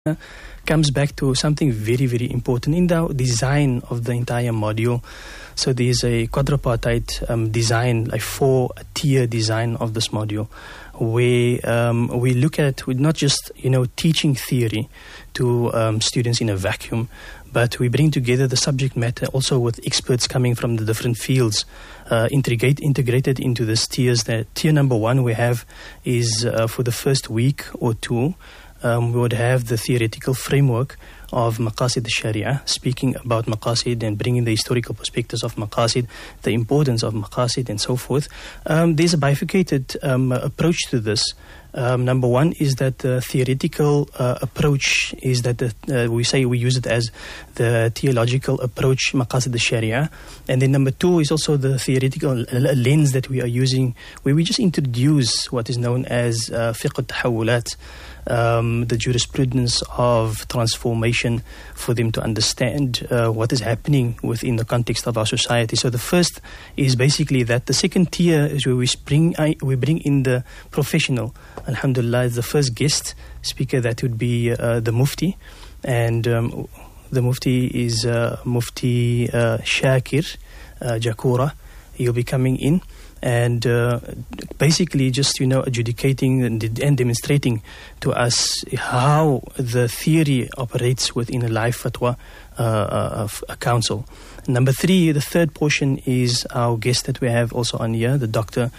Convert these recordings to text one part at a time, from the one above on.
comes back to something very, very important in the design of the entire module. So there's a quadripartite design, like 4-tier design of this module, where we look at not just teaching theory to students in a vacuum, but we bring together the subject matter also with experts coming from the different fields, integrated into this tiers. That tier number 1 we have is for the first week or two. We would have the theoretical framework of Maqasid al-Sharia, speaking about Maqasid and bringing the historical perspectives of Maqasid, the importance of Maqasid and so forth. There's a bifurcated approach to this. Number 1 is that the theoretical approach is that we use it as the theological approach, Maqasid al-Sharia. And then number 2 is also the theoretical lens that we are using, where we just introduce what is known as fiqh al-tahawulat, the jurisprudence of transformation, for them to understand what is happening within the context of our society. So the first is basically that. The second tier is where we bring in the professional. Alhamdulillah, the first guest speaker, that would be the Mufti, and the Mufti is Mufti Shakir Jakura. He'll be coming in and basically just adjudicating and demonstrating to us how the theory operates within a live fatwa of a council. Number 3, the third portion, is our guest that we have also on here, the Dr.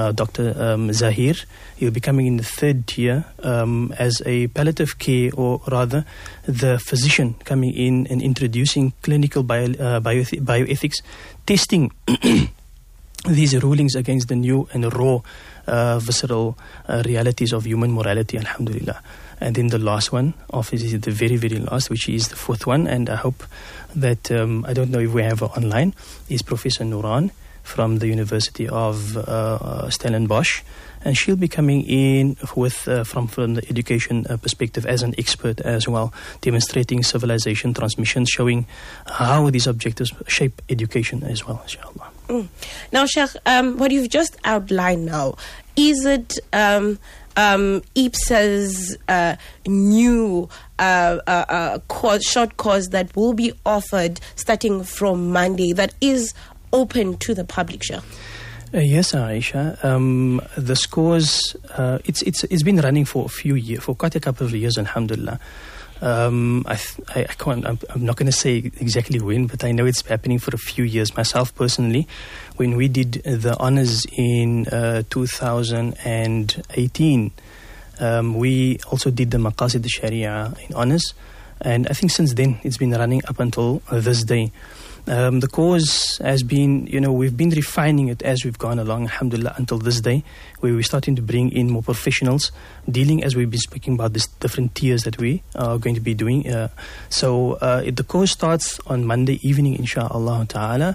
Zahir. He'll be coming in the third tier as a palliative care, or rather the physician coming in and introducing clinical bioethics, testing these rulings against the new and raw visceral realities of human morality, alhamdulillah. And then the last one, obviously the very, very last, which is the fourth one, and I hope that, I don't know if we have her online, is Professor Nuran from the University of Stellenbosch. And she'll be coming in with from the education perspective as an expert as well, demonstrating civilization transmission, showing how these objectives shape education as well, inshallah. Now, Sheikh, what you've just outlined now, is it IPSA's new short course that will be offered starting from Monday that is open to the public, Sheikh? Yes, Aisha. The course, it's been running for a few years, for quite a couple of years, alhamdulillah. I'm not going to say exactly when, but I know it's happening for a few years. Myself personally, when we did the honors in 2018, we also did the Maqasid al-Sharia in honors, and I think since then it's been running up until this day. The course has been, we've been refining it as we've gone along, alhamdulillah, until this day, where we're starting to bring in more professionals, dealing, as we've been speaking about, these different tiers that we are going to be doing. So the course starts on Monday evening, inshallah ta'ala,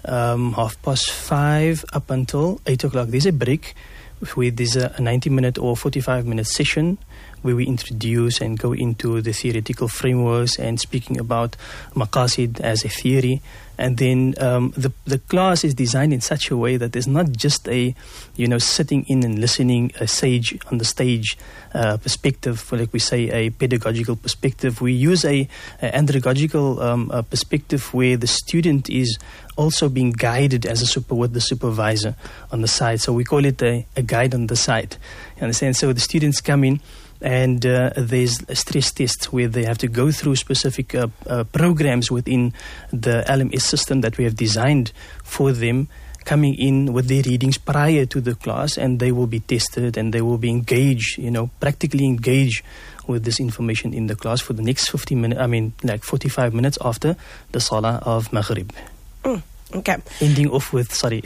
5:30 up until 8 o'clock. There's a break, where there's a 90-minute or 45-minute session where we introduce and go into the theoretical frameworks and speaking about Maqasid as a theory. And then the class is designed in such a way that there's not just a, sitting in and listening, a sage on the stage perspective, like we say, a pedagogical perspective. We use a andragogical perspective where the student is also being guided as with the supervisor on the side. So we call it a guide on the side. You understand? So the students come in, and there's a stress test where they have to go through specific programs within the LMS system that we have designed for them, coming in with their readings prior to the class, and they will be tested and they will be engaged, practically engaged with this information in the class for the next 45 minutes after the Salah of Maghrib. Okay. Ending off with 8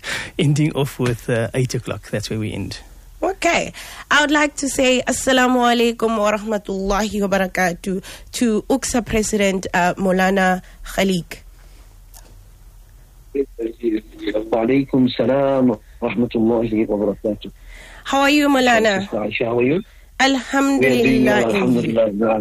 o'clock. That's where we end. Okay. I would like to say Assalamu alaikum wa rahmatullahi wa barakatuh to UCSA President Maulana Khaliq. Wa alaikum salam wa rahmatullahi wa barakatuh. How are you, Maulana? How are you? Alhamdulillah. Alhamdulillah.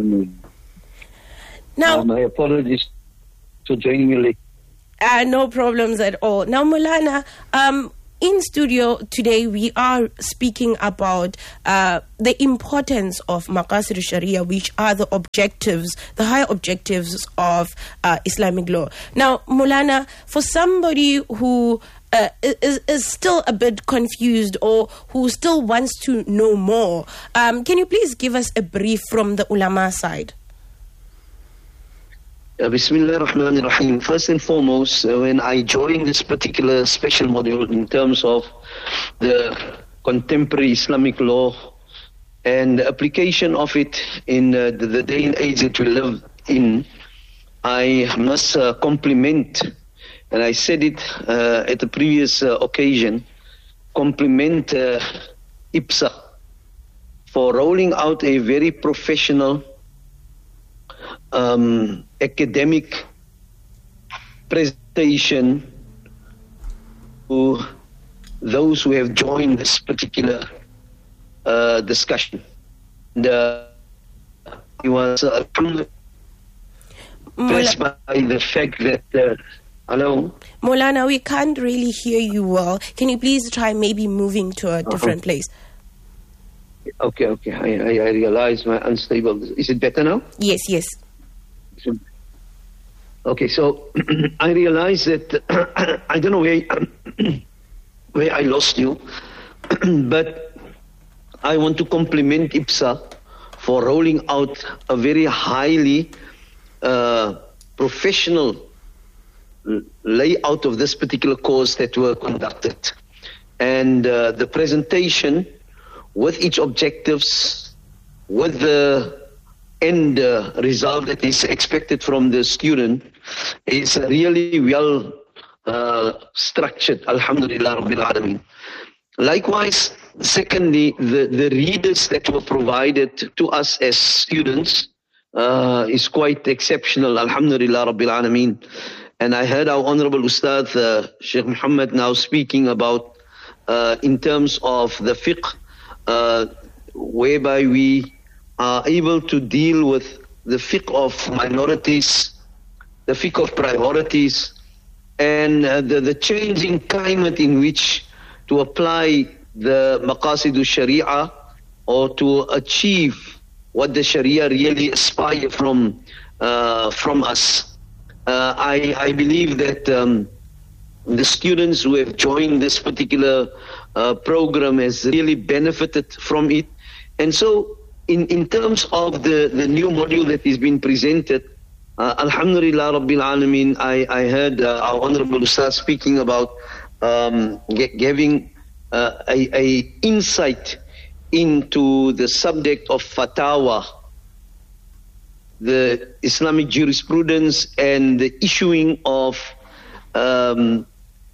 Now, my apologies for joining you late. No problems at all. Now, Maulana, in studio today, we are speaking about the importance of Maqasid al-Sharia, which are the objectives, the higher objectives of Islamic law. Now, Maulana, for somebody who is still a bit confused or who still wants to know more, can you please give us a brief from the ulama side? Bismillah ar-Rahman ar-Rahim. First and foremost, when I joined this particular special module in terms of the contemporary Islamic law and the application of it in the day and age that we live in, I must compliment, and I said it at the previous occasion, compliment IPSA for rolling out a very professional academic presentation to those who have joined this particular discussion. And he was impressed by the fact that hello? Maulana, we can't really hear you well. Can you please try maybe moving to a different place? Okay. I realize my unstable. Is it better now? Yes. Okay, so I realize that I don't know where I lost you, but I want to compliment IPSA for rolling out a very highly professional layout of this particular course that were conducted. And the presentation with each objectives, with the end result that is expected from the student is really well structured. Alhamdulillah Rabbil Alameen. Likewise, secondly, the readers that were provided to us as students is quite exceptional. Alhamdulillah Rabbil Alameen. And I heard our Honorable Ustad Sheikh Muhammad now speaking about in terms of the fiqh, whereby we are able to deal with the fiqh of minorities, the fiqh of priorities, and the changing climate in which to apply the maqasid al-sharia or to achieve what the sharia really aspire from us. I believe that the students who have joined this particular program has really benefited from it. And so in terms of the new module that is being presented, Alhamdulillah Rabbil Alameen, I heard our Honorable Ustaz speaking about giving a insight into the subject of fatwa, the Islamic jurisprudence, and the issuing of the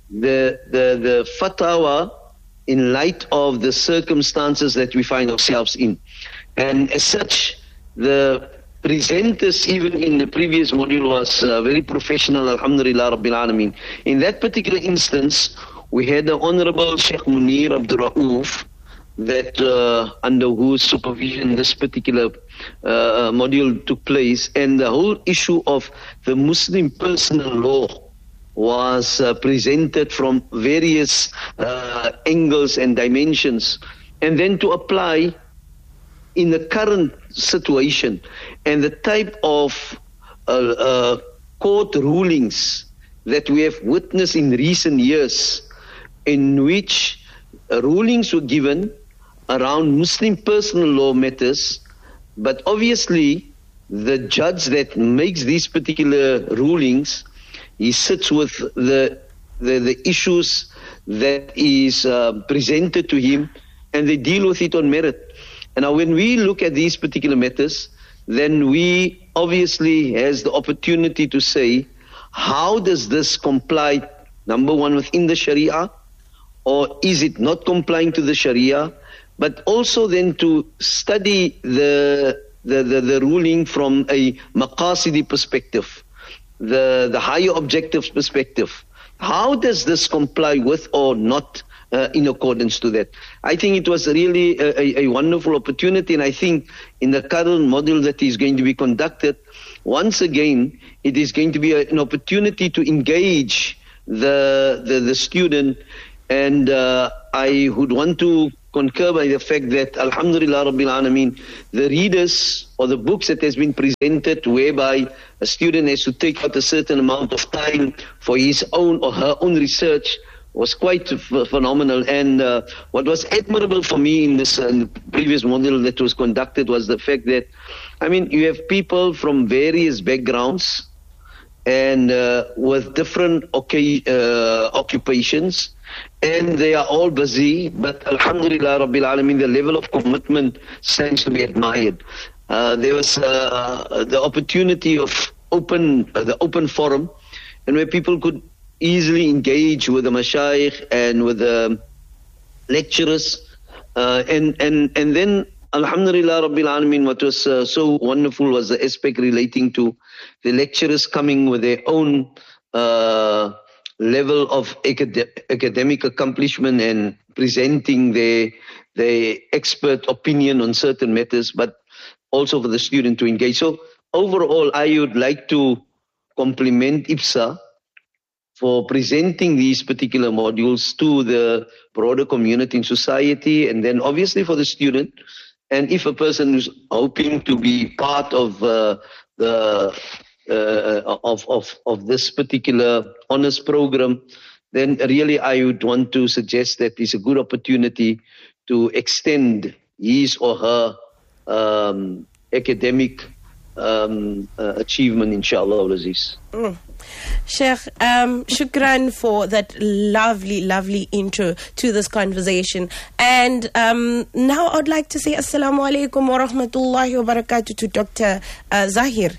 fatwa in light of the circumstances that we find ourselves in. And as such, the presenters even in the previous module was very professional, Alhamdulillah Rabbil Alameen. In that particular instance, we had the Honorable Sheikh Munir Abdul Rauf, that under whose supervision this particular module took place, and the whole issue of the Muslim personal law was presented from various angles and dimensions, and then to apply in the current situation and the type of court rulings that we have witnessed in recent years, in which rulings were given around Muslim personal law matters, but obviously the judge that makes these particular rulings, he sits with the issues that is presented to him, and they deal with it on merit. And now when we look at these particular matters, then we obviously has the opportunity to say, how does this comply, number one, within the Sharia, or is it not complying to the Sharia? But also then to study the ruling from a maqasidi perspective, the higher objectives perspective. How does this comply with or not in accordance to that? I think it was really a wonderful opportunity, and I think in the current module that is going to be conducted, once again, it is going to be an opportunity to engage the student And I would want to concur by the fact that, Alhamdulillah Rabbil Alameen, the readers or the books that has been presented whereby a student has to take out a certain amount of time for his own or her own research was quite phenomenal. And what was admirable for me in this previous module that was conducted was the fact that, I mean, you have people from various backgrounds and with different occupations, and they are all busy, but Alhamdulillah Rabbil Alameen, the level of commitment stands to be admired. There was the opportunity of the open forum, and where people could easily engage with the mashayikh and with the lecturers, and then Alhamdulillah Rabbil Alameen, what was so wonderful was the aspect relating to the lecturers coming with their own level of academic accomplishment and presenting their expert opinion on certain matters, but also for the student to engage. So overall, I would like to compliment IPSA for presenting these particular modules to the broader community and society, and then obviously for the student. And if a person is hoping to be part of of this particular honors program, then really I would want to suggest that it's a good opportunity to extend his or her academic achievement, inshallah, Aziz. Sheikh, shukran for that lovely intro to this conversation. And now I'd like to say assalamu alaikum wa rahmatullahi wa barakatuh to Dr. Zahir.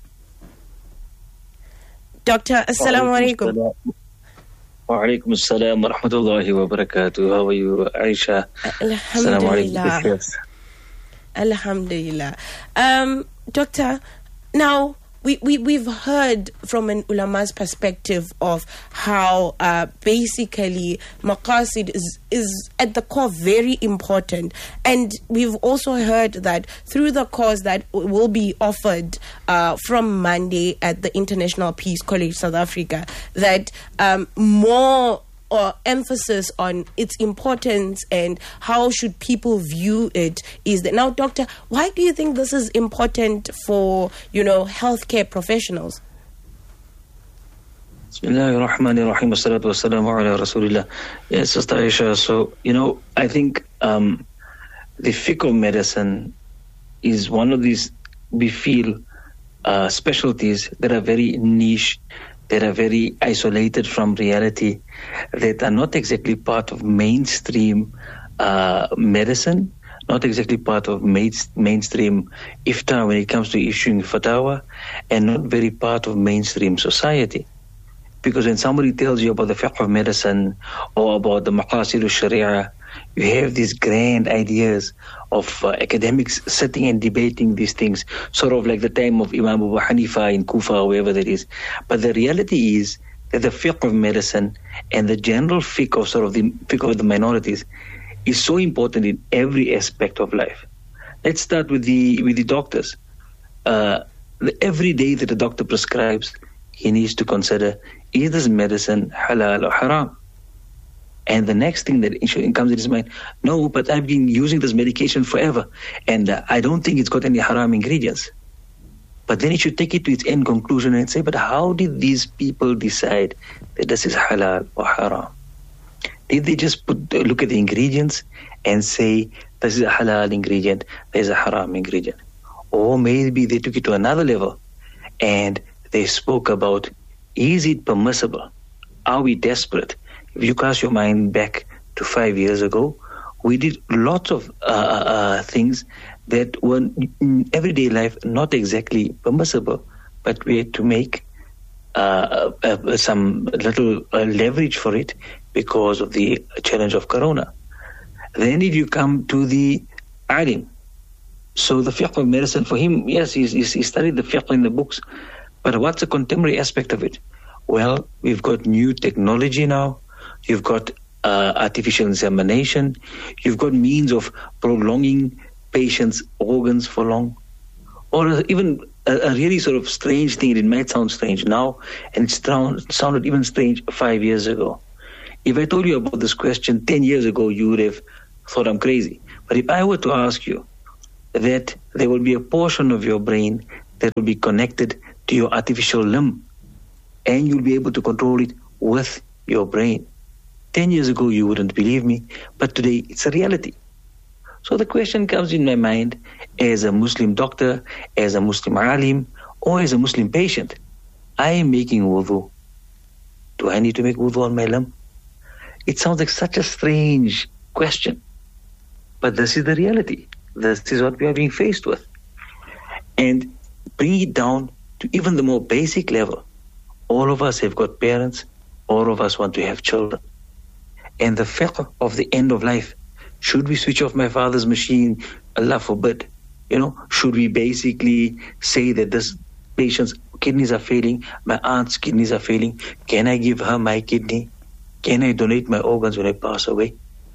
Doctor, assalamu alaikum. Wa alaikum assalam wa rahmatullahi wa barakatuh. How are you, Aisha? Alhamdulillah. Alhamdulillah. Doctor, now we've heard from an ulama's perspective of how basically maqasid is at the core very important, and we've also heard that through the course that will be offered from Monday at the International Peace College South Africa, that more emphasis on its importance and how should people view it is that. Now, Doctor, why do you think this is important for, healthcare professionals? Bismillahirrahmanirrahim. Wassalatu wassalamu ala Rasulillah. Yes, Sister Aisha. So, I think the fiqh of medicine is one of these, we feel, specialties that are very niche, that are very isolated from reality, that are not exactly part of mainstream medicine, not exactly part of mainstream iftar when it comes to issuing fatwa, and not very part of mainstream society. Because when somebody tells you about the fiqh of medicine or about the maqasid al-sharia, you have these grand ideas of academics sitting and debating these things, sort of like the time of Imam Abu Hanifa in Kufa or wherever that is. But the reality is that the fiqh of medicine and the general fiqh of the fiqh of the minorities is so important in every aspect of life. Let's start with the doctors. Every day that a doctor prescribes, he needs to consider, is this medicine halal or haram? And the next thing that comes in his mind, no, but I've been using this medication forever, and I don't think it's got any haram ingredients. But then he should take it to its end conclusion and say, but how did these people decide that this is halal or haram? Did they just look at the ingredients and say, this is a halal ingredient, there's a haram ingredient? Or maybe they took it to another level and they spoke about, is it permissible? Are we desperate? If you cast your mind back to 5 years ago, we did lots of things that were in everyday life not exactly permissible, but we had to make some little leverage for it because of the challenge of corona. Then if you come to the alim, so the fiqh of medicine for him, yes, he studied the fiqh in the books, but what's the contemporary aspect of it? Well, we've got new technology now. You've got artificial insemination. You've got means of prolonging patients' organs for long. Or even a really sort of strange thing, it might sound strange now, and it sounded even strange 5 years ago, If I told you about this question 10 years ago, you would have thought I'm crazy. But if I were to ask you that there will be a portion of your brain that will be connected to your artificial limb, and you'll be able to control it with your brain. 10 years ago, you wouldn't believe me, but today it's a reality. So the question comes in my mind as a Muslim doctor, as a Muslim alim, or as a Muslim patient. I am making wudu. Do I need to make wudu on my limb? It sounds like such a strange question, but this is the reality. This is what we are being faced with. And bring it down to even the more basic level. All of us have got parents. All of us want to have children. And the fiqh of the end of life. Should we switch off my father's machine? Allah forbid. Should we basically say that this patient's kidneys are failing, my aunt's kidneys are failing? Can I give her my kidney? Can I donate my organs when I pass away?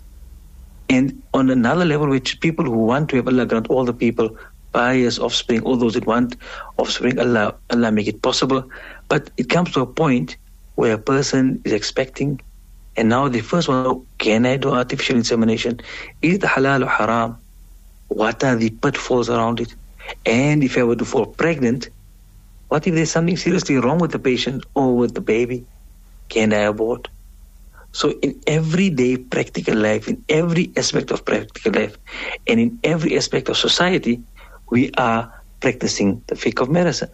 And on another level, which people who want to have, Allah grant all the people pious offspring, all those that want offspring, Allah make it possible. But it comes to a point where a person is expecting, and now they first want to know, can I do artificial insemination? Is it halal or haram? What are the pitfalls around it? And if I were to fall pregnant, what if there's something seriously wrong with the patient or with the baby? Can I abort? So in everyday practical life, in every aspect of practical life, and in every aspect of society, we are practicing the fiqh of medicine.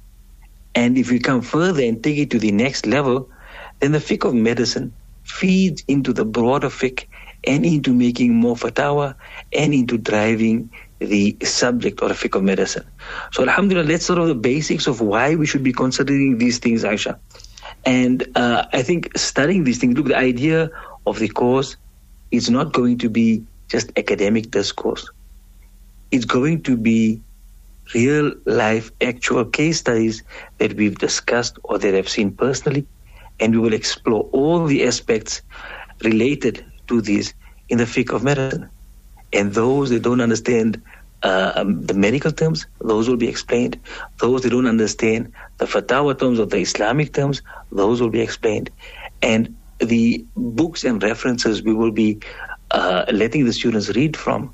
And if we come further and take it to the next level, then the fiqh of medicine feeds into the broader fiqh and into making more fatwa and into driving the subject or the fiqh of medicine. So alhamdulillah, that's sort of the basics of why we should be considering these things, Aisha. And I think studying these things, look, the idea of the course is not going to be just academic discourse. It's going to be real life, actual case studies that we've discussed or that I've seen personally, and we will explore all the aspects related to these in the fiqh of medicine. And those that don't understand the medical terms, those will be explained. Those that don't understand the fatwa terms or the Islamic terms, those will be explained. And the books and references we will be letting the students read from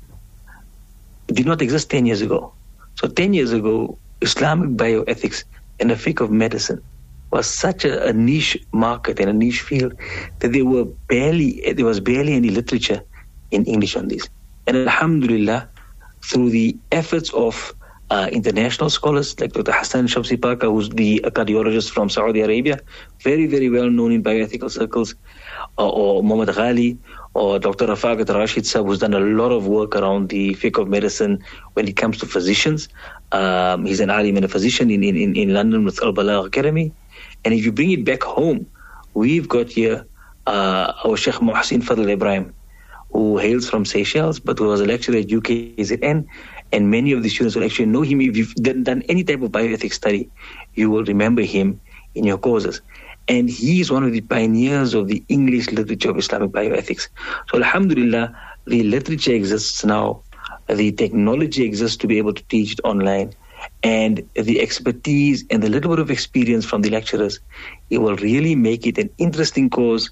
did not exist 10 years ago. So 10 years ago, Islamic bioethics and the fiqh of medicine was such a niche market and a niche field that there was barely any literature in English on this. And alhamdulillah, through the efforts of international scholars like Dr. Hassan Shamsi Parka, who's the cardiologist from Saudi Arabia, very, very well known in bioethical circles, or Muhammad Ghali, or Dr. Rafaqat Rashid Sahab, who's done a lot of work around the fiqh of medicine when it comes to physicians. He's an alim and a physician in London with Al-Balagh Academy. And if you bring it back home, we've got here our Sheikh Muhsin Fadl Ibrahim, who hails from Seychelles, but who was a lecturer at UKZN, and many of the students will actually know him. If you've done any type of bioethics study, you will remember him in your courses. And he is one of the pioneers of the English literature of Islamic bioethics. So alhamdulillah, the literature exists now, the technology exists to be able to teach it online, and the expertise and the little bit of experience from the lecturers, it will really make it an interesting course,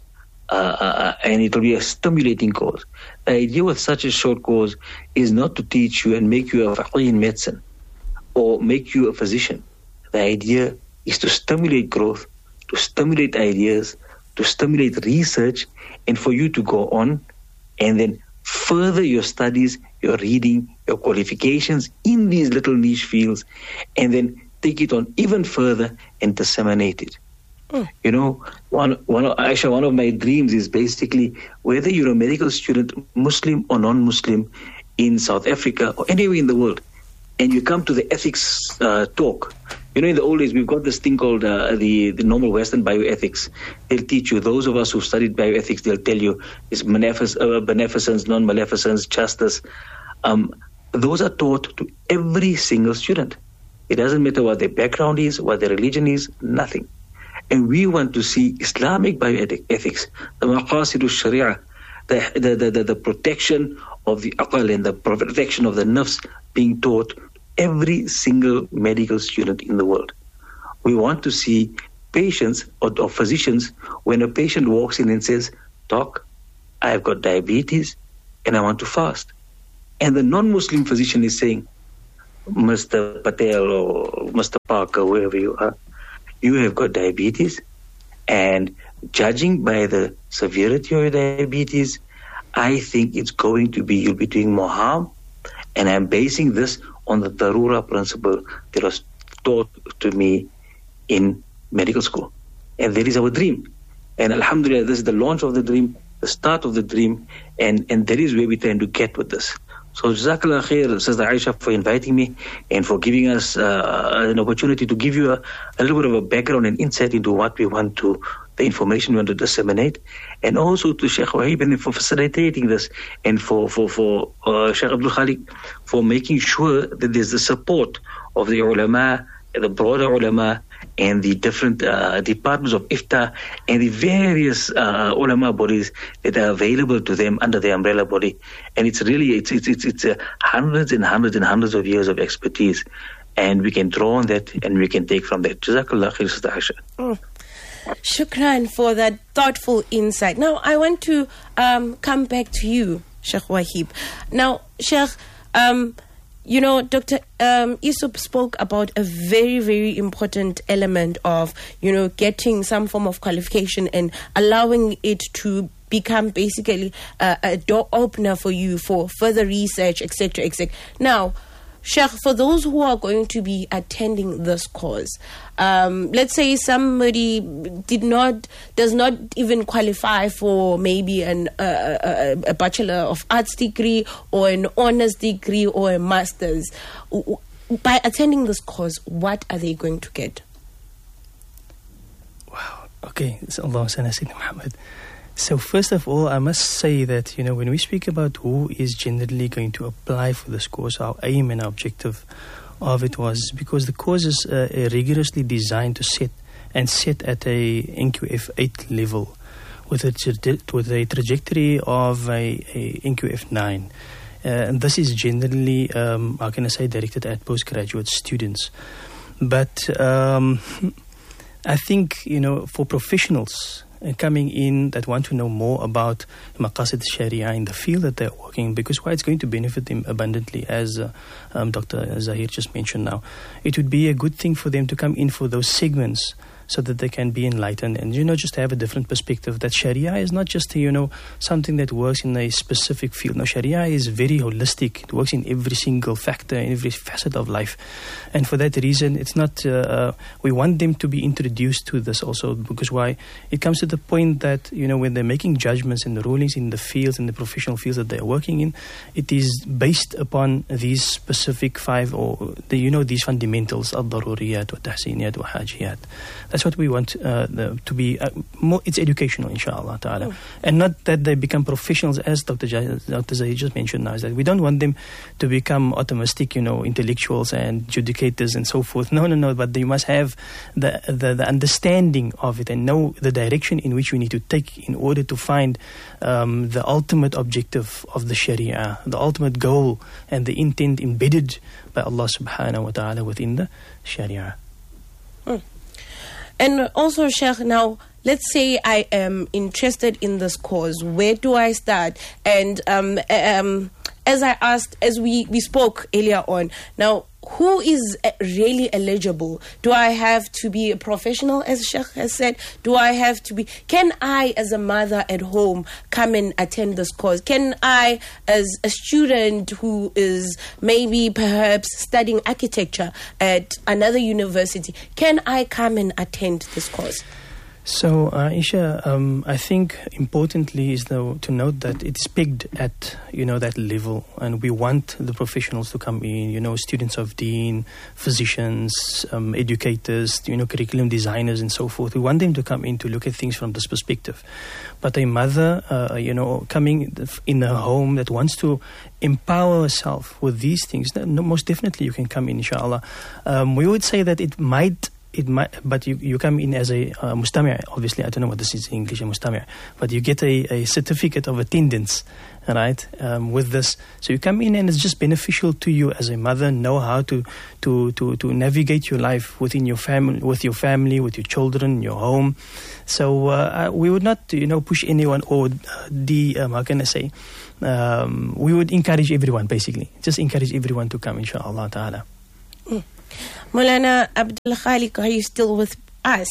and it will be a stimulating course. The idea with such a short course is not to teach you and make you a faqih in medicine or make you a physician. The idea is to stimulate growth, to stimulate ideas, to stimulate research, and for you to go on and then further your studies, your reading, your qualifications in these little niche fields, and then take it on even further and disseminate it. You know, one of my dreams is basically whether you're a medical student, Muslim or non-Muslim, in South Africa or anywhere in the world, and you come to the ethics talk. You know, in the old days, we've got this thing called the normal Western bioethics. They'll teach you, those of us who've studied bioethics, they'll tell you it's beneficence, non-maleficence, justice. Those are taught to every single student. It doesn't matter what their background is, what their religion is, nothing. And we want to see Islamic bioethics, the maqasidu sharia, the protection of the aqal and the protection of the nafs being taught to every single medical student in the world. We want to see patients or physicians, when a patient walks in and says, Doc, I've got diabetes and I want to fast. And the non-Muslim physician is saying, Mr. Patel or Mr. Parker, wherever you are, you have got diabetes, and judging by the severity of your diabetes, I think it's going to be, you'll be doing more harm, and I'm basing this on the Darura principle that was taught to me in medical school. And that is our dream. And Alhamdulillah, this is the launch of the dream, the start of the dream, and that is where we're trying to get with this. So Jazakallah khair, Sister Aisha, for inviting me and for giving us an opportunity to give you a little bit of a background and insight into what we want to, the information we want to disseminate, and also to Sheikh Wahib and for facilitating this, and for Sheikh Abdul Khalik for making sure that there's the support of the ulama, the broader ulama, and the different departments of IFTA and the various ulama bodies that are available to them under the umbrella body. And it's really, it's hundreds and hundreds and hundreds of years of expertise, and we can draw on that and we can take from that. Jazakallah khair, Sister Aisha. Shukran for that thoughtful insight. Now I want to come back to you, Sheikh Wahib. Now, Sheikh, you know, Dr. Yusuf spoke about a very, very important element of, you know, getting some form of qualification and allowing it to become basically a door opener for you for further research, etc., etc. Now, Sheikh, for those who are going to be attending this course, let's say somebody does not even qualify for maybe a Bachelor of Arts degree or an honors degree or a master's. By attending this course, what are they going to get? Wow. Okay. Allahumma salli ala Sayyidina Muhammad. So first of all, I must say that, you know, when we speak about who is generally going to apply for this course, our aim and our objective of it was because the course is rigorously designed to set at a NQF 8 level with a trajectory of a NQF 9. And this is generally, how can I say, directed at postgraduate students. But I think, you know, for professionals coming in that want to know more about Maqasid Sharia in the field that they're working, because why it's going to benefit them abundantly, as Dr. Zahir just mentioned now. It would be a good thing for them to come in for those segments so that they can be enlightened and, you know, just have a different perspective that Sharia is not just, you know, something that works in a specific field. No, Sharia is very holistic. It works in every single factor, in every facet of life. And for that reason, it's not, we want them to be introduced to this also, because why? It comes to the point that, you know, when they're making judgments and the rulings in the fields, in the professional fields that they're working in, it is based upon these specific five, or the, you know, these fundamentals, al-daruriyat wa tahsiniyat wa hajiyat. That's what we want to be more. It's educational, inshallah ta'ala. And not that they become professionals, as Dr. Zahid just mentioned now, is that we don't want them to become automatic, you know, intellectuals and judicators and so forth. No, but they must have the understanding of it and know the direction in which we need to take in order to find the ultimate objective of the Sharia, the ultimate goal and the intent embedded by Allah subhanahu wa ta'ala within the Sharia. And also, Sheikh, now, let's say I am interested in this course. Where do I start? And as we spoke earlier on, now, who is really eligible? Do I have to be a professional, as Sheikh has said? Do I have to be... Can I, as a mother at home, come and attend this course? Can I, as a student who is maybe perhaps studying architecture at another university, can I come and attend this course? So, Aisha, I think importantly is to note that it's pegged at, you know, that level, and we want the professionals to come in, you know, students of deen, physicians, educators, you know, curriculum designers and so forth. We want them to come in to look at things from this perspective. But a mother, you know, coming in a home that wants to empower herself with these things, most definitely you can come in, inshallah. We would say that it might it might, but you come in as a mustami'. Obviously, I don't know what this is in English, a mustami', but you get a certificate of attendance, right? With this, so you come in and it's just beneficial to you as a mother. Know how to navigate your life within your family, with your children, your home. So we would not, push anyone or how can I say? We would encourage everyone, basically. Just encourage everyone to come, inshallah ta'ala. Maulana Abdul Khalik, are you still with us?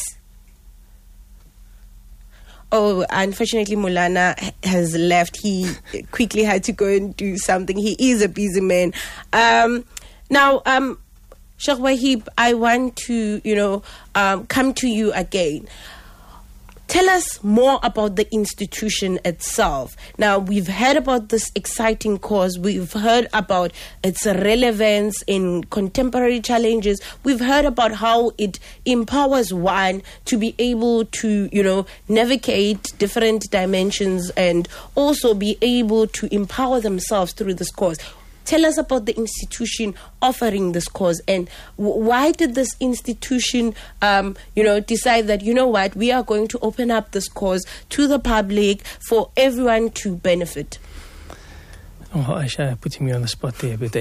Oh, unfortunately, Maulana has left. He quickly had to go and do something. He is a busy man. Now, Sheikh Wahib, I want to, come to you again. Tell us more about the institution itself. Now, we've heard about this exciting cause. We've heard about its relevance in contemporary challenges. We've heard about how it empowers one to be able to, navigate different dimensions and also be able to empower themselves through this cause. Tell us about the institution offering this cause, and why did this institution, decide that, we are going to open up this cause to the public for everyone to benefit? Oh, Aisha, putting me on the spot there, but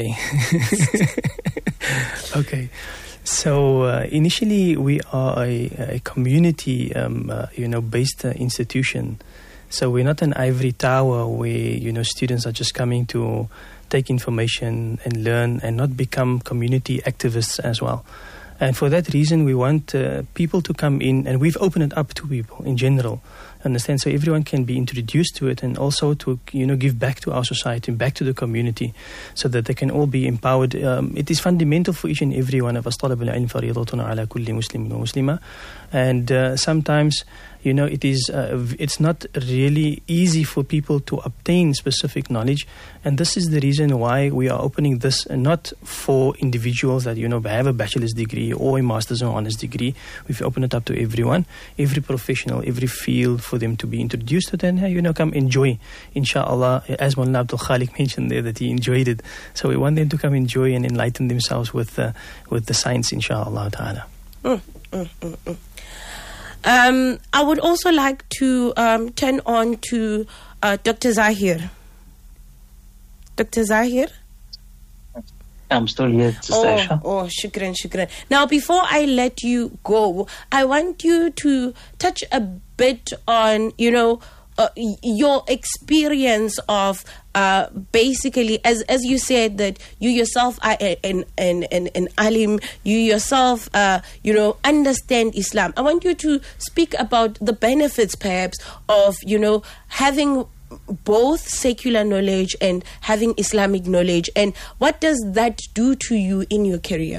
okay. So initially, we are a community, based institution. So we're not an ivory tower where students are just coming to take information and learn and not become community activists as well. And for that reason, we want people to come in, and we've opened it up to people in general, understand, so everyone can be introduced to it, and also to give back to our society, back to the community, so that they can all be empowered. It is fundamental for each and every one of us. طلب العلم فريضة على كل مسلم ومسلمة. And sometimes it's not really easy for people to obtain specific knowledge, and this is the reason why we are opening this not for individuals that have a bachelor's degree or a master's or honors degree. We've opened it up to everyone, every professional, every field, for them to be introduced to it and come enjoy, inshallah, as Maulana Abdul Khalik mentioned there that he enjoyed it. So we want them to come enjoy and enlighten themselves with the science, inshallah ta'ala. I would also like to turn on to Dr. Zahir. Dr. Zahir? I'm still here, Sister Aisha. Oh, shukran. Now, before I let you go, I want you to touch a bit on, your experience of basically, as you said, that you yourself are an alim, you yourself, understand Islam. I want you to speak about the benefits, perhaps, of, having both secular knowledge and having Islamic knowledge, and what does that do to you in your career?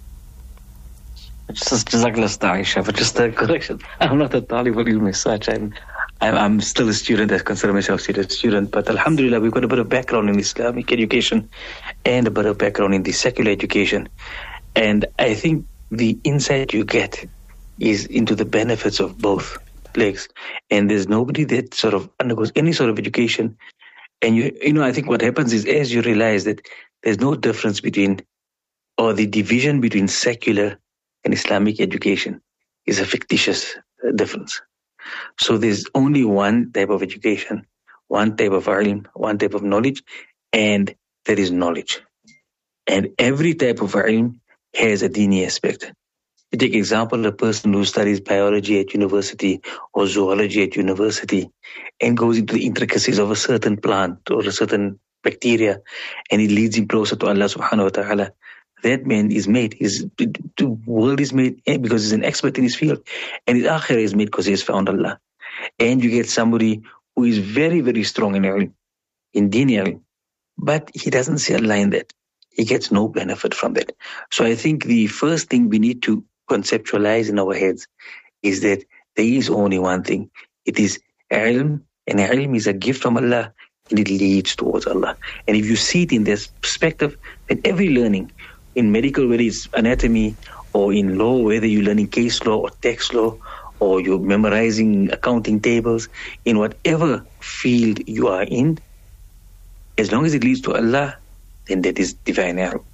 Just a correction. I'm not a talib al-ilm as such. I'm still a student. I consider myself still a student. But alhamdulillah, we've got a bit of background in Islamic education and a bit of background in the secular education. And I think the insight you get is into the benefits of both legs. And there's nobody that sort of undergoes any sort of education. And I think what happens is, as you realize that there's no difference between, or the division between secular and Islamic education is a fictitious difference. So there's only one type of education, one type of ilm, one type of knowledge, and that is knowledge. And every type of ilm has a dini aspect. You take example, a person who studies biology at university or zoology at university and goes into the intricacies of a certain plant or a certain bacteria, and it leads him closer to Allah subhanahu wa ta'ala. That man is made, the world is made because he's an expert in his field, and his akhirah is made because he has found Allah. And you get somebody who is very, very strong in ilm, in deen ilm, but he doesn't see Allah in that. He gets no benefit from that. So I think the first thing we need to conceptualize in our heads is that there is only one thing. It is ilm, and ilm is a gift from Allah, and it leads towards Allah. And if you see it in this perspective, then every learning, in medical, whether it's anatomy, or in law, whether you're learning case law or tax law, or you're memorizing accounting tables, in whatever field you are in, as long as it leads to Allah, then that is divine ilm.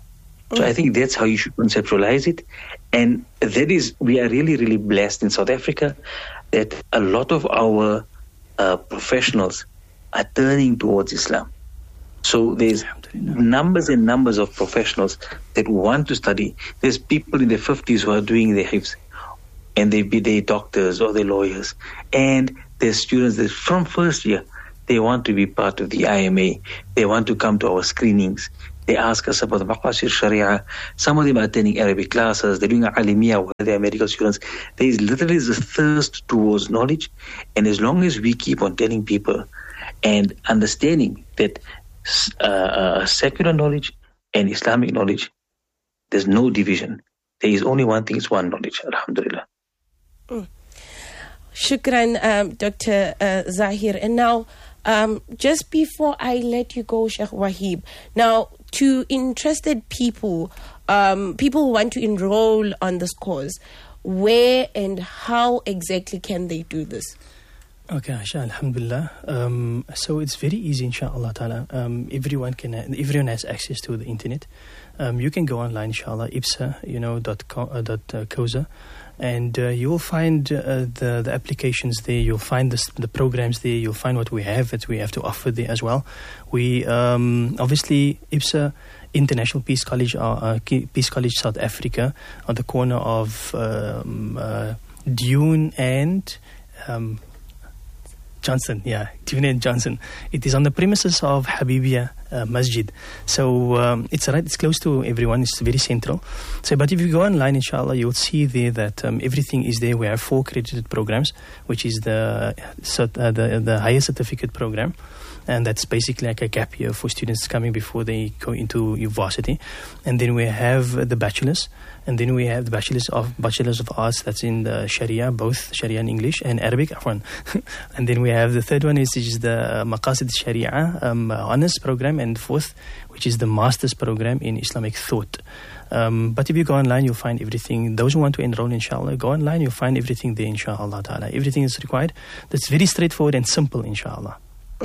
So I think that's how you should conceptualize it. And that is, we are really, really blessed in South Africa that a lot of our professionals are turning towards Islam. So there's numbers and numbers of professionals that want to study. There's people in their 50s who are doing their hifz, and they're doctors or they're lawyers. And there's students that from first year, they want to be part of the IMA. They want to come to our screenings. They ask us about the Maqasid Sharia. Some of them are attending Arabic classes. They're doing Alimiyah where they are medical students. There is literally the thirst towards knowledge. And as long as we keep on telling people and understanding that secular knowledge and Islamic knowledge, there's no division. There is only one thing, it's one knowledge. Alhamdulillah. Shukran, Dr. Zahir. And now, just before I let you go, Sheikh Wahib, now to interested people, people who want to enroll on this course, where and how exactly can they do this? Okay, alhamdulillah. So it's very easy, inshallah ta'ala. Everyone has access to the internet. You can go online, inshallah, IBSA, and you will find the applications there. You'll find the programs there. You'll find what we have to offer there as well. We obviously IBSA, International Peace College, Peace College South Africa, on the corner of Dune and Johnson, Dune and Johnson. It is on the premises of Habibia Masjid. So it's close to everyone. It's very central. So, but if you go online, inshallah, you'll see there that everything is there. We have 4 accredited programs, which is the higher certificate program. And that's basically like a gap year for students coming before they go into university. And then we have the bachelor's, and then we have the bachelor's of arts, that's in the Sharia, both Sharia and English, and Arabic. And then we have the third one, which is the Maqasid Sharia honors program, and fourth, which is the master's program in Islamic thought. But if you go online, you'll find everything. Those who want to enroll, inshallah, go online, you'll find everything there, inshallah ta'ala. Everything is required. That's very straightforward and simple, inshallah.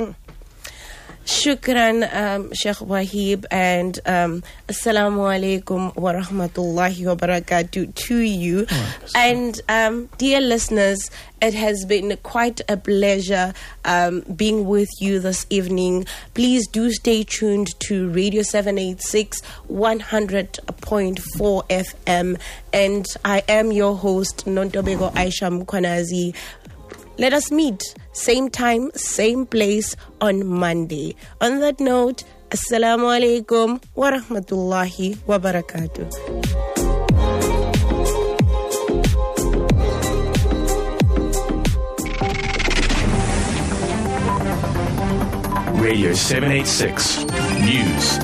Shukran, Sheikh Wahib, and Assalamu alaikum wa rahmatullahi wa barakatuh to you. And dear listeners, it has been quite a pleasure being with you this evening. Please do stay tuned to Radio 786 100.4 FM. And I am your host, Nontobeko Aisha Mkwanazi. Let us meet, same time, same place on Monday. On that note, Assalamu alaikum wa rahmatullahi wa barakatuh. Radio 786 News.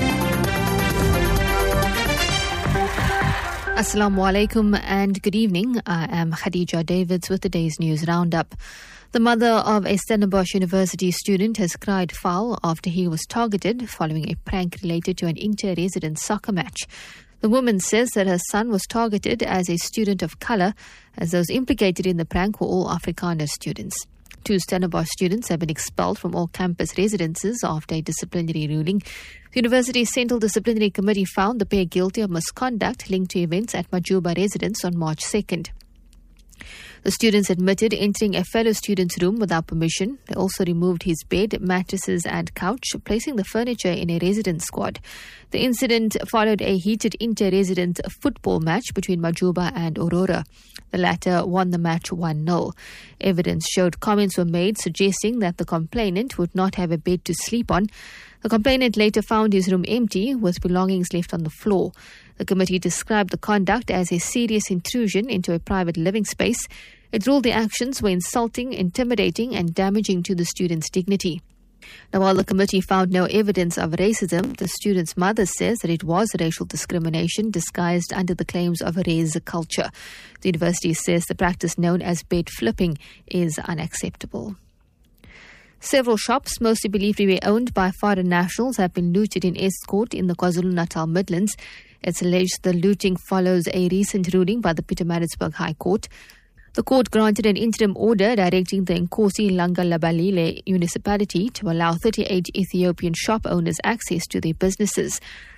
Assalamu alaikum and good evening. I am Khadija Davids with the day's news roundup. The mother of a Stellenbosch University student has cried foul after he was targeted following a prank related to an inter-resident soccer match. The woman says that her son was targeted as a student of colour, as those implicated in the prank were all Afrikaner students. 2 Stellenbosch students have been expelled from all campus residences after a disciplinary ruling. The university's Central Disciplinary Committee found the pair guilty of misconduct linked to events at Majuba residence on March 2nd. The students admitted entering a fellow student's room without permission. They also removed his bed, mattresses and couch, placing the furniture in a residence squad. The incident followed a heated inter-resident football match between Majuba and Aurora. The latter won the match 1-0. Evidence showed comments were made suggesting that the complainant would not have a bed to sleep on. The complainant later found his room empty with belongings left on the floor. The committee described the conduct as a serious intrusion into a private living space. It ruled the actions were insulting, intimidating and damaging to the student's dignity. Now, while the committee found no evidence of racism, the student's mother says that it was racial discrimination disguised under the claims of a race culture. The university says the practice known as bed flipping is unacceptable. Several shops, mostly believed to be owned by foreign nationals, have been looted in Estcourt in the KwaZulu-Natal Midlands. It's alleged the looting follows a recent ruling by the Pietermaritzburg High Court. The court granted an interim order directing the Nkosi Langalabalile municipality to allow 38 Ethiopian shop owners access to their businesses.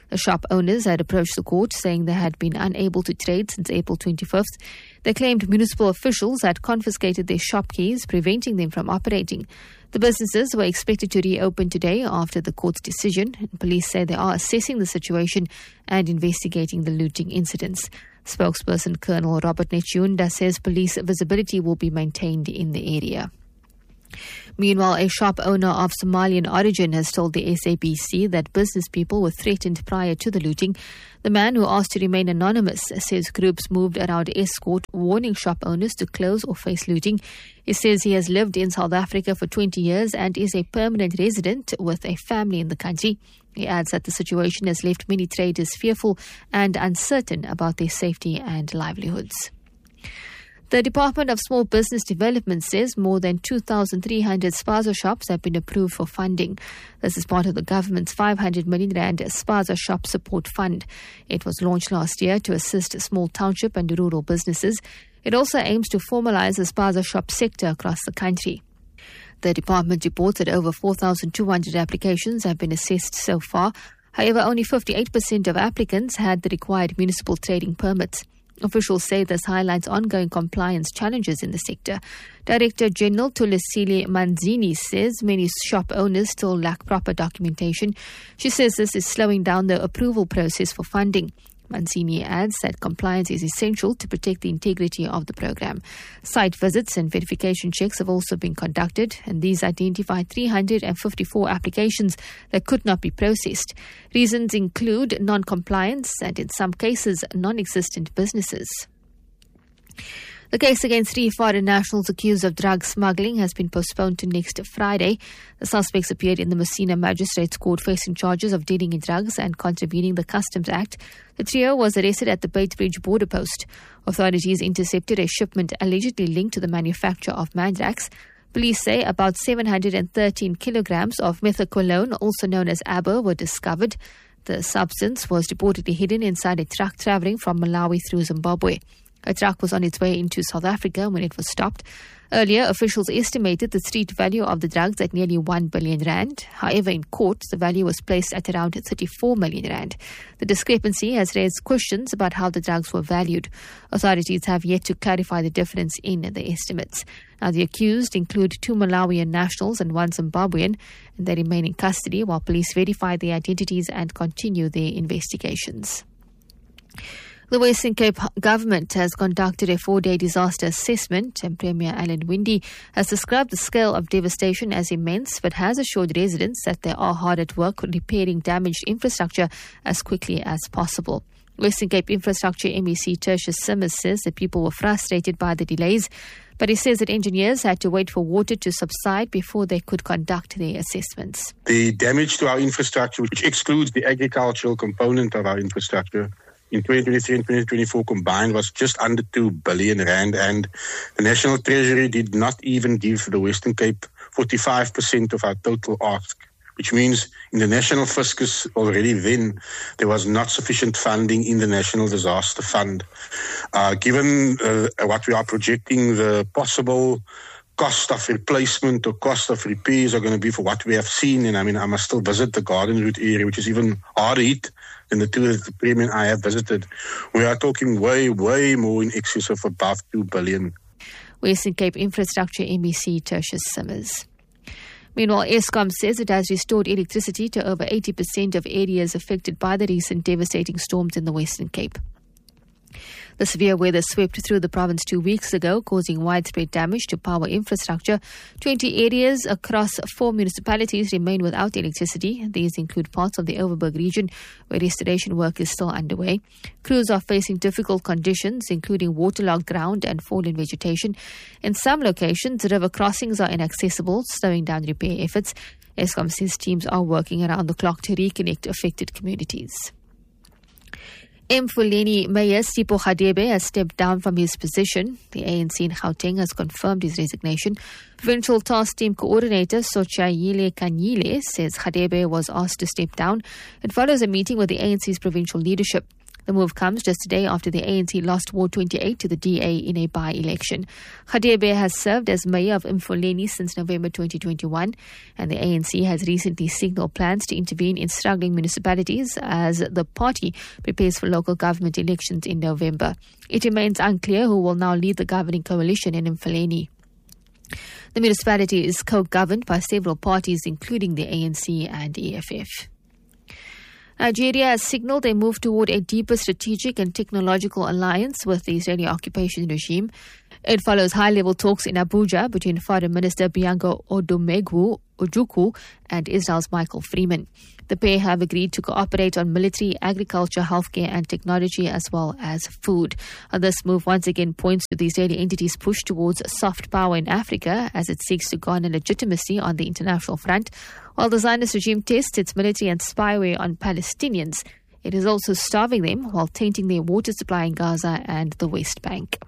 The shop owners had approached the court saying they had been unable to trade since April 25th. They claimed municipal officials had confiscated their shop keys, preventing them from operating. The businesses were expected to reopen today after the court's decision. Police say they are assessing the situation and investigating the looting incidents. Spokesperson Colonel Robert Nechunda says police visibility will be maintained in the area. Meanwhile, a shop owner of Somalian origin has told the SABC that business people were threatened prior to the looting. The man, who asked to remain anonymous, says groups moved around Escort, warning shop owners to close or face looting. He says he has lived in South Africa for 20 years and is a permanent resident with a family in the country. He adds that the situation has left many traders fearful and uncertain about their safety and livelihoods. The Department of Small Business Development says more than 2,300 spaza shops have been approved for funding. This is part of the government's 500 million rand Spaza Shop Support Fund. It was launched last year to assist small township and rural businesses. It also aims to formalize the spaza shop sector across the country. The department reports that over 4,200 applications have been assessed so far. However, only 58% of applicants had the required municipal trading permits. Officials say this highlights ongoing compliance challenges in the sector. Director General Tulisile Manzini says many shop owners still lack proper documentation. She says this is slowing down the approval process for funding. Manzini adds that compliance is essential to protect the integrity of the program. Site visits and verification checks have also been conducted, and these identified 354 applications that could not be processed. Reasons include non-compliance and, in some cases, non-existent businesses. The case against 3 foreign nationals accused of drug smuggling has been postponed to next Friday. The suspects appeared in the Messina Magistrates Court facing charges of dealing in drugs and contravening the Customs Act. The trio was arrested at the Beitbridge border post. Authorities intercepted a shipment allegedly linked to the manufacture of Mandrax. Police say about 713 kilograms of methaqualone, also known as ABO, were discovered. The substance was reportedly hidden inside a truck traveling from Malawi through Zimbabwe. A truck was on its way into South Africa when it was stopped. Earlier, officials estimated the street value of the drugs at nearly 1 billion rand. However, in court, the value was placed at around 34 million rand. The discrepancy has raised questions about how the drugs were valued. Authorities have yet to clarify the difference in the estimates. Now, the accused include 2 Malawian nationals and 1 Zimbabwean, and they remain in custody while police verify their identities and continue their investigations. The Western Cape government has conducted a 4-day disaster assessment, and Premier Alan Winde has described the scale of devastation as immense, but has assured residents that they are hard at work repairing damaged infrastructure as quickly as possible. Western Cape Infrastructure MEC Tertius Simmers says that people were frustrated by the delays, but he says that engineers had to wait for water to subside before they could conduct their assessments. The damage to our infrastructure, which excludes the agricultural component of our infrastructure, in 2023 and 2024 combined was just under 2 billion rand, and the National Treasury did not even give the Western Cape 45% of our total ask, which means in the National Fiscus already then there was not sufficient funding in the National Disaster Fund. Given what we are projecting, the possible cost of replacement or cost of repairs are going to be for what we have seen. And I mean, I must still visit the Garden Route area, which is even harder hit than the two that the Premier and I have visited. We are talking way, way more in excess of above 2 billion. Western Cape Infrastructure MEC Tertius Simmers. Meanwhile, Eskom says it has restored electricity to over 80% of areas affected by the recent devastating storms in the Western Cape. The severe weather swept through the province 2 weeks ago, causing widespread damage to power infrastructure. 20 areas across 4 municipalities remain without electricity. These include parts of the Overberg region, where restoration work is still underway. Crews are facing difficult conditions, including waterlogged ground and fallen vegetation. In some locations, river crossings are inaccessible, slowing down repair efforts. Eskom says teams are working around the clock to reconnect affected communities. Mfuleni Mayor Sipho Radebe has stepped down from his position. The ANC in Gauteng has confirmed his resignation. Provincial Task Team Coordinator Sochayile Kanyile says Radebe was asked to step down. It follows a meeting with the ANC's provincial leadership. The move comes just a day after the ANC lost Ward 28 to the DA in a by-election. Radebe has served as mayor of Mfuleni since November 2021, and the ANC has recently signalled plans to intervene in struggling municipalities as the party prepares for local government elections in November. It remains unclear who will now lead the governing coalition in Mfuleni. The municipality is co-governed by several parties, including the ANC and EFF. Nigeria has signalled a move toward a deeper strategic and technological alliance with the Israeli occupation regime. It follows high-level talks in Abuja between Foreign Minister Bianca Ojukwu and Israel's Michael Freeman. The pair have agreed to cooperate on military, agriculture, healthcare and technology as well as food. This move once again points to the Israeli entity's push towards soft power in Africa as it seeks to garner legitimacy on the international front. While the Zionist regime tests its military and spyware on Palestinians, it is also starving them while tainting their water supply in Gaza and the West Bank.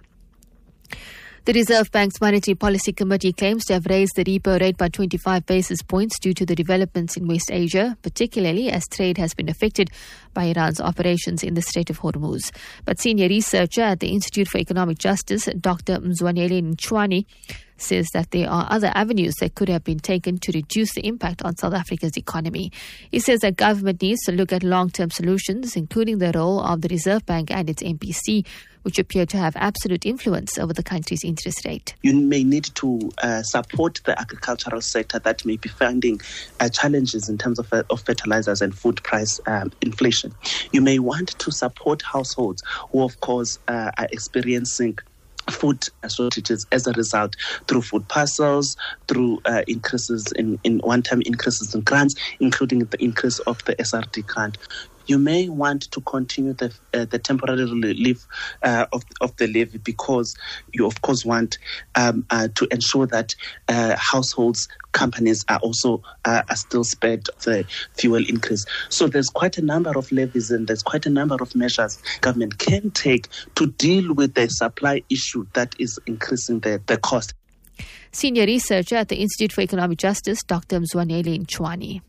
The Reserve Bank's Monetary Policy Committee claims to have raised the repo rate by 25 basis points due to the developments in West Asia, particularly as trade has been affected by Iran's operations in the Strait of Hormuz. But senior researcher at the Institute for Economic Justice, Dr. Mzwanele Nchwani, says that there are other avenues that could have been taken to reduce the impact on South Africa's economy. He says that government needs to look at long-term solutions, including the role of the Reserve Bank and its MPC, which appear to have absolute influence over the country's interest rate. You may need to support the agricultural sector that may be finding challenges in terms of fertilizers and food price inflation. You may want to support households who, of course, are experiencing food shortages as a result through food parcels, through increases in one-time increases in grants, including the increase of the SRD grant. You may want to continue the temporary relief of the levy because you, of course, want to ensure that households, companies are also are still spared the fuel increase. So there's quite a number of levies and there's quite a number of measures government can take to deal with the supply issue that is increasing the cost. Senior researcher at the Institute for Economic Justice, Dr. Mzwanele Nchwani.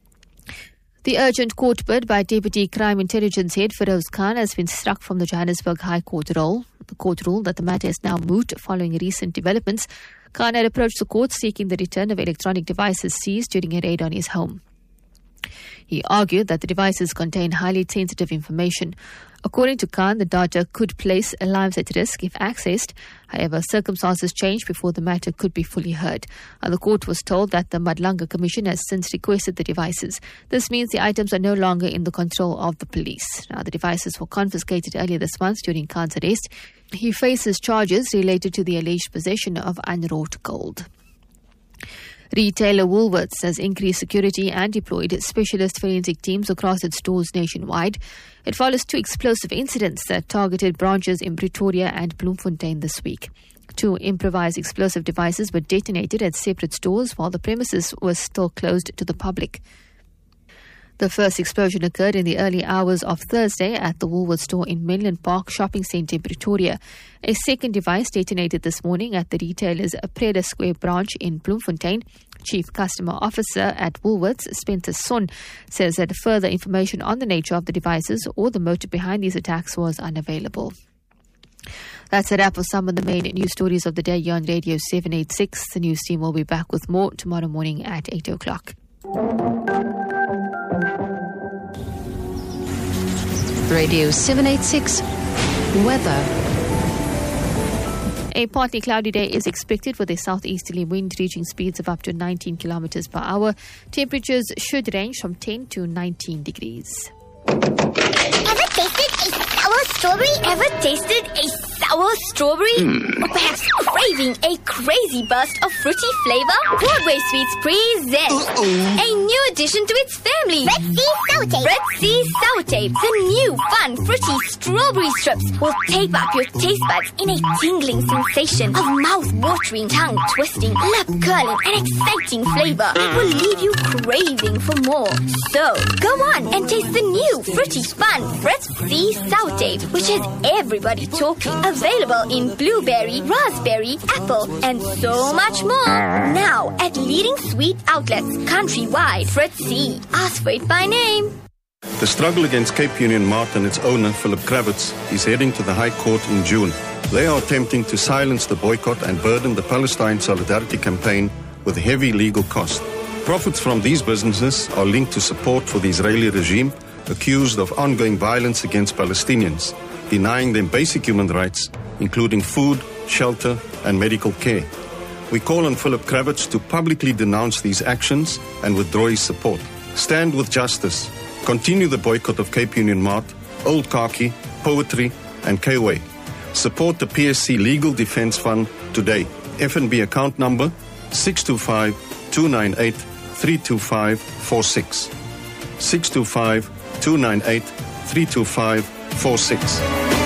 The urgent court bid by Deputy Crime Intelligence Head Feroz Khan has been struck from the Johannesburg High Court role. The court ruled that the matter is now moot following recent developments. Khan had approached the court seeking the return of electronic devices seized during a raid on his home. He argued that the devices contain highly sensitive information. According to Khan, the data could place lives at risk if accessed. However, circumstances changed before the matter could be fully heard. The court was told that the Madlanga Commission has since requested the devices. This means the items are no longer in the control of the police. Now, the devices were confiscated earlier this month during Khan's arrest. He faces charges related to the alleged possession of unwrought gold. Retailer Woolworths has increased security and deployed specialist forensic teams across its stores nationwide. It follows two explosive incidents that targeted branches in Pretoria and Bloemfontein this week. Two improvised explosive devices were detonated at separate stores while the premises was still closed to the public. The first explosion occurred in the early hours of Thursday at the Woolworths store in Menlyn Park Shopping Centre in Pretoria. A second device detonated this morning at the retailer's Preda Square branch in Bloemfontein. Chief Customer Officer at Woolworths, Spencer Son, says that further information on the nature of the devices or the motive behind these attacks was unavailable. That's a wrap for some of the main news stories of the day here on Radio 786. The news team will be back with more tomorrow morning at 8 o'clock. Radio 786 Weather. A partly cloudy day is expected with a southeasterly wind reaching speeds of up to 19 kilometers per hour. Temperatures should range from 10 to 19 degrees. Ever tasted a sour strawberry? Ever tasted a sour strawberry? Or perhaps craving a crazy burst of fruity flavor? Broadway Sweets presents a new addition to its family. Red Sea Sour Tape. Red Sea Sour Tape. The new fun fruity strawberry strips will tape up your taste buds in a tingling sensation of mouth-watering, tongue-twisting, lip-curling and exciting flavor that will leave you craving for more. So, go on and taste the new fruity fun Red Sea Sour Tape, which has everybody talking. Available in blueberry, raspberry, apple, and so much more. Now at leading sweet outlets countrywide. Fritz C. Ask for it by name. The struggle against Cape Union Mart and its owner, Philip Kravitz, is heading to the High Court in June. They are attempting to silence the boycott and burden the Palestine Solidarity Campaign with heavy legal costs. Profits from these businesses are linked to support for the Israeli regime, accused of ongoing violence against Palestinians, denying them basic human rights, including food, shelter, and medical care. We call on Philip Kravitz to publicly denounce these actions and withdraw his support. Stand with justice. Continue the boycott of Cape Union Mart, Old Khaki, Poetry, and K-Way. Support the PSC Legal Defence Fund today. FNB account number 625-298-32546. 625-298-32546.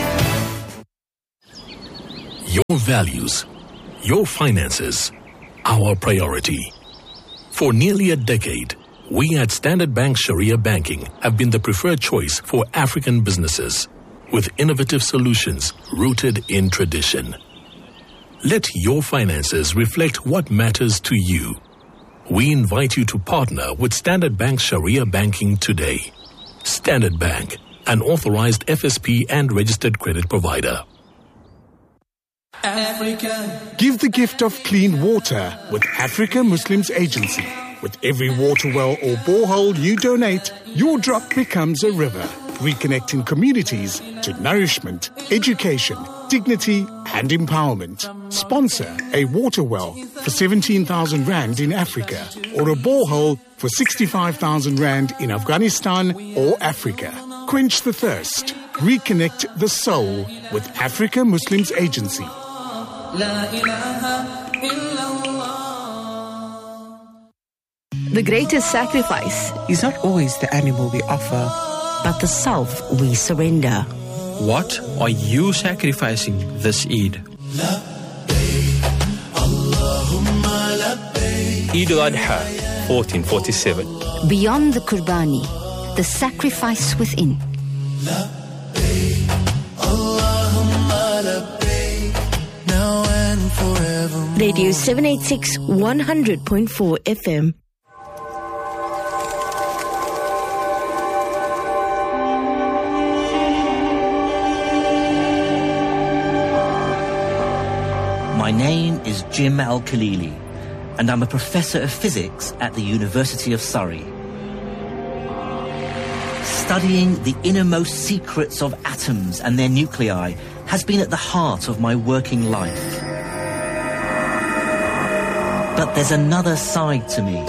Your values, your finances, our priority. For nearly a decade, we at Standard Bank Sharia Banking have been the preferred choice for African businesses, with innovative solutions rooted in tradition. Let your finances reflect what matters to you. We invite you to partner with Standard Bank Sharia Banking today. Standard Bank, an authorized FSP and registered credit provider. Africa. Give the gift of clean water with Africa Muslims Agency. With every water well or borehole you donate, your drop becomes a river, reconnecting communities to nourishment, education, dignity and empowerment. Sponsor a water well for 17,000 Rand in Africa or a borehole for 65,000 Rand in Afghanistan or Africa. Quench the thirst. Reconnect the soul with Africa Muslims Agency. The greatest sacrifice is not always the animal we offer, but the self we surrender. What are you sacrificing this Eid? Eid al-Adha, 1447. Beyond the Qurbani, the sacrifice within. Radio 786 100.4 FM. My name is Jim Al-Khalili, and I'm a professor of physics at the University of Surrey. Studying the innermost secrets of atoms and their nuclei has been at the heart of my working life. But there's another side to me.